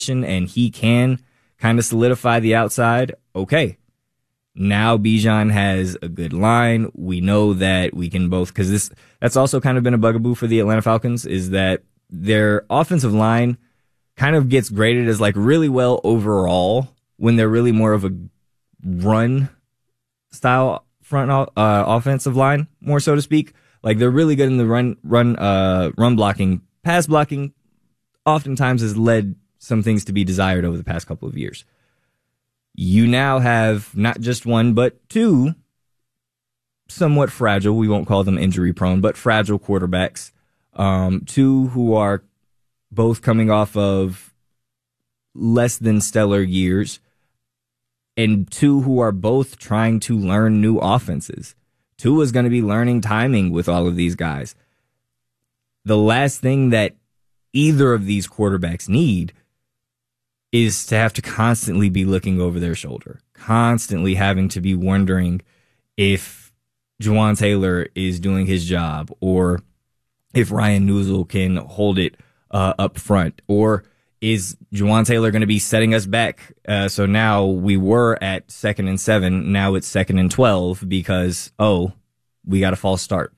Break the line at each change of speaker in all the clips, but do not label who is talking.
and he can kind of solidify the outside, okay. Now Bijan has a good line. We know that we can both, because that's also kind of been a bugaboo for the Atlanta Falcons, is that their offensive line kind of gets graded as like really well overall when they're really more of a run style front offensive line, more so to speak. Like they're really good in the run blocking. Pass blocking oftentimes has led some things to be desired over the past couple of years. You now have not just one, but two somewhat fragile, we won't call them injury prone, but fragile quarterbacks. Two who are both coming off of less than stellar years, and two who are both trying to learn new offenses. Tua is going to be learning timing with all of these guys. The last thing that either of these quarterbacks need is to have to constantly be looking over their shoulder, constantly having to be wondering if Jawaan Taylor is doing his job, or if Ryan Newsel can hold it up front, or is Jawaan Taylor going to be setting us back? So now we were at 2nd and 7, now it's 2nd and 12 because, we got a false start.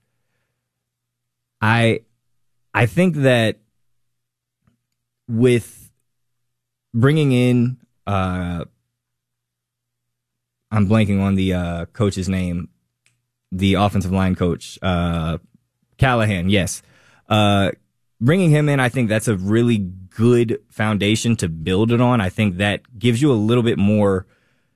I think that with bringing in, I'm blanking on the coach's name, the offensive line coach, Callahan, yes. Bringing him in, I think that's a really good foundation to build it on. I think that gives you a little bit more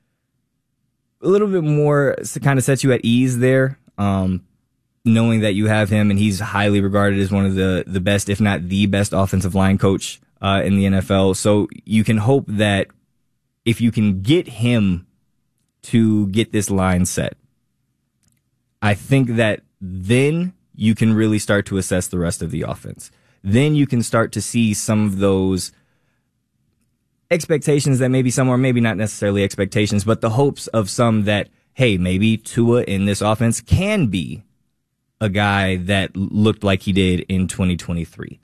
to kind of sets you at ease there, knowing that you have him and he's highly regarded as one of the best, if not the best offensive line coach in the NFL. So you can hope that if you can get him to get this line set, I think that then you can really start to assess the rest of the offense. Then you can start to see some of those expectations that maybe some, or maybe not necessarily expectations, but the hopes of some that, hey, maybe Tua in this offense can be a guy that looked like he did in 2023.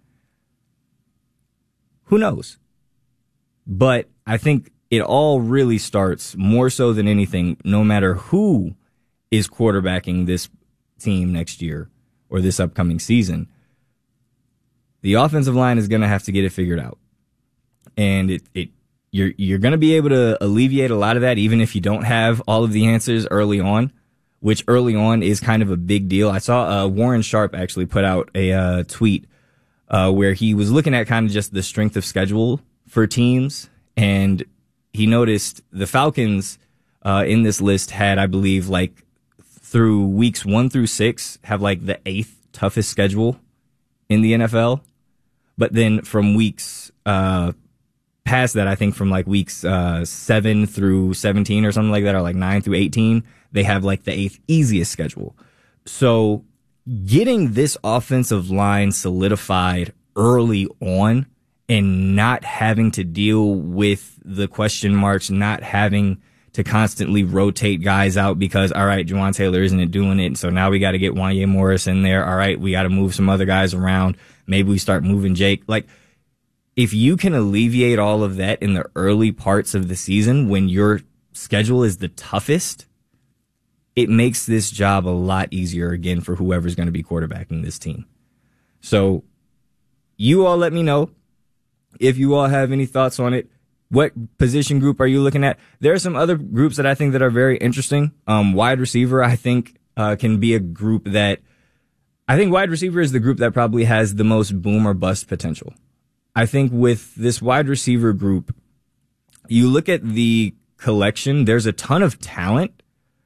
Who knows? But I think it all really starts, more so than anything, no matter who is quarterbacking this team next year or this upcoming season, the offensive line is going to have to get it figured out. And you're going to be able to alleviate a lot of that, even if you don't have all of the answers early on, which early on is kind of a big deal. I saw Warren Sharp actually put out a tweet where he was looking at kind of just the strength of schedule for teams, and he noticed the Falcons in this list had, I believe, like through weeks 1 through 6, have like the 8th toughest schedule in the NFL. But then from weeks past that, I think from like weeks 7 through 17 or something like that, or like 9 through 18, they have like the 8th easiest schedule. So getting this offensive line solidified early on and not having to deal with the question marks, not having to constantly rotate guys out because, all right, Jawaan Taylor isn't doing it, so now we got to get Wanya Morris in there. All right, we got to move some other guys around. Maybe we start moving Jake. Like, if you can alleviate all of that in the early parts of the season when your schedule is the toughest, it makes this job a lot easier again for whoever's going to be quarterbacking this team. So you all let me know if you all have any thoughts on it. What position group are you looking at? There are some other groups that I think that are very interesting. Wide receiver, I think, can be a group that I think wide receiver is the group that probably has the most boom or bust potential. I think with this wide receiver group, you look at the collection, there's a ton of talent.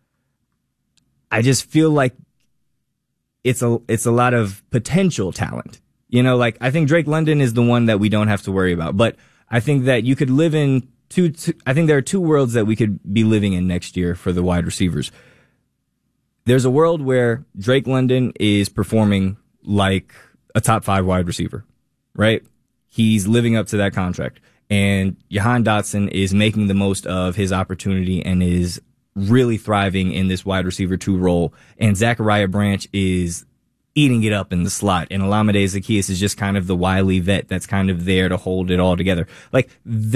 I just feel like it's a lot of potential talent. You know, like I think Drake London is the one that we don't have to worry about, but I think that you could live in I think there are two worlds that we could be living in next year for the wide receivers. There's a world where Drake London is performing like a top 5 wide receiver, right? He's living up to that contract. And Jahan Dotson is making the most of his opportunity and is really thriving in this wide receiver 2 role. And Zachariah Branch is eating it up in the slot. And Olamide Zaccheaus is just kind of the wily vet that's kind of there to hold it all together. Like,